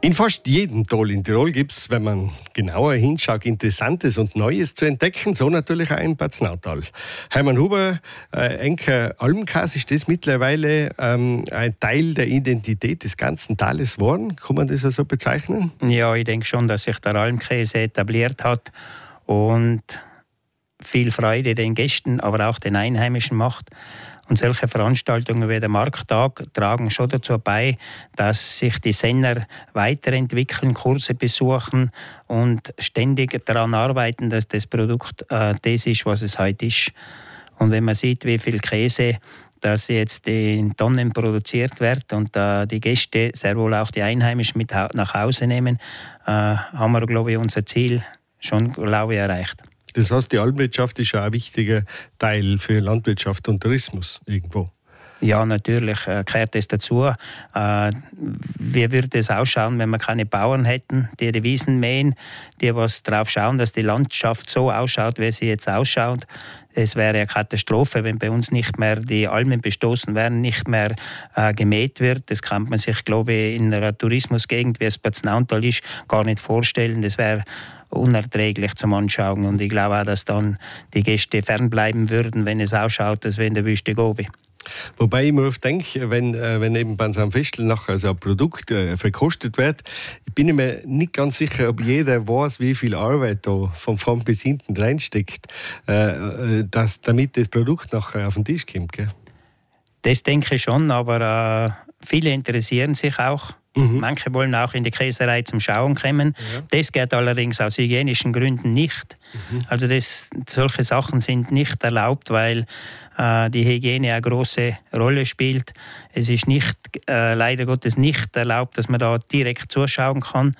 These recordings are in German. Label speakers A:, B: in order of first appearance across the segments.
A: In fast jedem Tal in Tirol gibt es, wenn man genauer hinschaut, Interessantes und Neues zu entdecken. So natürlich auch im Paznautal. Hermann Huber, Enker Almkäse, ist das mittlerweile ein Teil der Identität des ganzen Tales geworden? Kann man das so also bezeichnen?
B: Ja, ich denke schon, dass sich der Almkäse etabliert hat und viel Freude den Gästen, aber auch den Einheimischen macht. Und solche Veranstaltungen wie der Markttag tragen schon dazu bei, dass sich die Senner weiterentwickeln, Kurse besuchen und ständig daran arbeiten, dass das Produkt das ist, was es heute ist. Und wenn man sieht, wie viel Käse das jetzt in Tonnen produziert wird und die Gäste, sehr wohl auch die Einheimischen, mit nach Hause nehmen, haben wir, glaube ich, unser Ziel schon, glaube ich, erreicht.
A: Das heißt, die Almwirtschaft ist ja ein wichtiger Teil für Landwirtschaft und Tourismus irgendwo.
B: Ja, natürlich gehört das dazu. Wie würde es ausschauen, wenn wir keine Bauern hätten, die die Wiesen mähen, die was darauf schauen, dass die Landschaft so ausschaut, wie sie jetzt ausschaut. Es wäre eine Katastrophe, wenn bei uns nicht mehr die Almen bestoßen werden, nicht mehr gemäht wird. Das kann man sich, glaube ich, in einer Tourismusgegend, wie es Paznautal ist, gar nicht vorstellen. Das wäre unerträglich zum Anschauen. Und ich glaube auch, dass dann die Gäste fernbleiben würden, wenn es ausschaut, als wenn in der Wüste Gobi.
A: Wobei ich mir oft denke, wenn eben bei so einem Festel nachher so ein Produkt verkostet wird, bin ich mir nicht ganz sicher, ob jeder weiß, wie viel Arbeit da von vorn bis hinten reinsteckt, damit das Produkt nachher auf den Tisch kommt. Gell?
B: Das denke ich schon, aber viele interessieren sich auch. Manche wollen auch in die Käserei zum Schauen kommen. Ja. Das geht allerdings aus hygienischen Gründen nicht. Also solche Sachen sind nicht erlaubt, weil die Hygiene eine große Rolle spielt. Es ist nicht, leider Gottes nicht erlaubt, dass man da direkt zuschauen kann.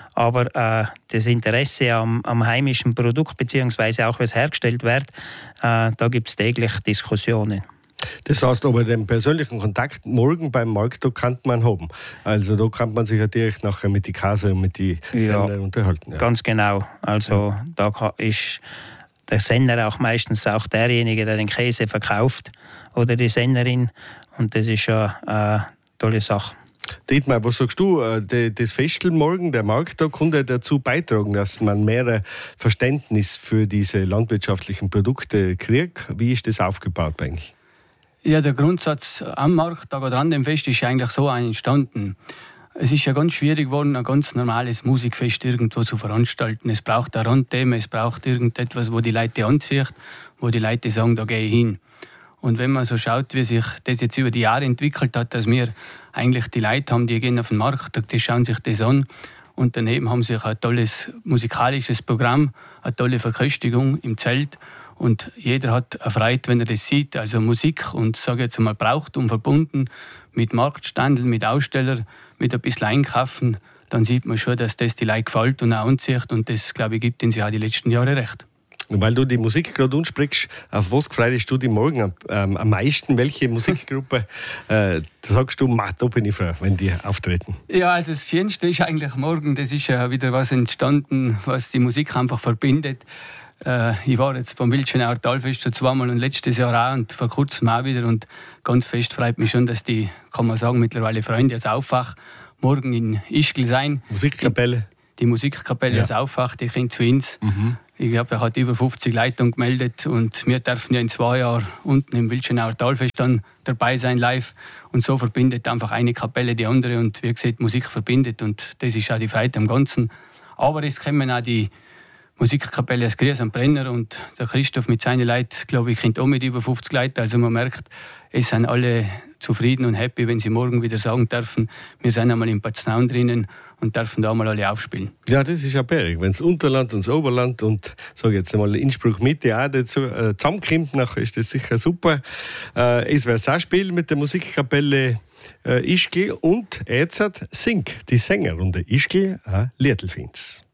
B: Aber das Interesse am heimischen Produkt, beziehungsweise auch, was hergestellt wird, da gibt es täglich Diskussionen.
A: Das heißt aber, den persönlichen Kontakt morgen beim Markttag kann man haben. Also da kann man sich ja direkt nachher mit die Kase und mit die Senner unterhalten. Ja.
B: Ganz genau. Also da ist der Senner auch meistens auch derjenige, der den Käse verkauft oder die Sennerin. Und das ist ja eine tolle Sache.
A: Dietmar, was sagst du? Das Festel morgen, der Markttag, konnte dazu beitragen, dass man mehr Verständnis für diese landwirtschaftlichen Produkte kriegt. Wie ist das aufgebaut eigentlich?
C: Ja, der Grundsatz am Markttag oder an dem Fest ist eigentlich so entstanden. Es ist ja ganz schwierig geworden, ein ganz normales Musikfest irgendwo zu veranstalten. Es braucht ein Randthema, es braucht irgendetwas, wo die Leute anzieht, wo die Leute sagen, da gehe ich hin. Und wenn man so schaut, wie sich das jetzt über die Jahre entwickelt hat, dass wir eigentlich die Leute haben, die gehen auf den Markttag, die schauen sich das an. Und daneben haben sie ein tolles musikalisches Programm, eine tolle Verköstigung im Zelt. Und jeder hat eine Freude, wenn er das sieht. Also Musik und, sage jetzt einmal, Brauchtum verbunden mit Marktstandeln, mit Ausstellern, mit ein bisschen Einkaufen. Dann sieht man schon, dass das die Leute gefällt und auch anzieht. Und das, glaube ich, gibt uns ja auch die letzten Jahre recht.
A: Und weil du die Musik gerade ansprichst, auf was freust du dich morgen am meisten? Welche Musikgruppe sagst du, da bin ich froh, wenn die auftreten?
C: Ja, also das Schönste ist eigentlich morgen, das ist ja wieder was entstanden, was die Musik einfach verbindet. Ich war jetzt beim Wildschönauer Talfest schon zweimal und letztes Jahr auch und vor kurzem auch wieder. Und ganz fest freut mich schon, dass die, kann man sagen, mittlerweile Freunde aus Auffach morgen in Ischgl sein.
A: Musikkapelle?
C: Die Musikkapelle aus Auffach, die kommt zu uns. Ich glaube, er hat über 50 Leute gemeldet und wir dürfen ja in 2 Jahren unten im Wildschönauer Talfest dann dabei sein live. Und so verbindet einfach eine Kapelle die andere und wie gesagt, Musik verbindet und das ist auch die Freude am Ganzen. Aber es kommen auch die Musikkapelle aus Gries am Brenner und der Christoph mit seinen Leuten, glaube ich, kommt auch mit über 50 Leuten. Also man merkt, es sind alle zufrieden und happy, wenn sie morgen wieder sagen dürfen, wir sind einmal im Paznaun drinnen und dürfen da mal alle aufspielen.
A: Ja, das ist ja berg. Wenn das Unterland und das Oberland und sage jetzt einmal Innsbruck Mitte auch dazu zusammenkommt, nachher ist das sicher super. Es wird auch spielen mit der Musikkapelle Ischgl und jetzt singt die Sängerrunde Ischgl Liedl finds.